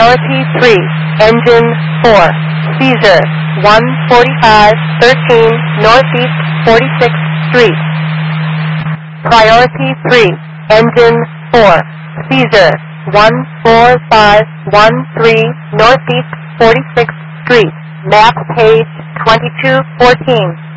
Priority 3, Engine 4, Caesar 14513 Northeast 46th Street. Priority 3, Engine 4, Caesar 14513 Northeast 46th Street. Map page 2214.